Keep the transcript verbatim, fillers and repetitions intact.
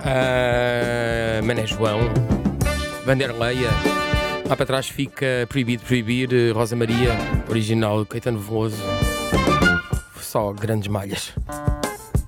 Uh, Mané João, Vanderleia. Lá para trás fica Proibido Proibir, Rosa Maria, original Caetano Veloso. Só grandes malhas.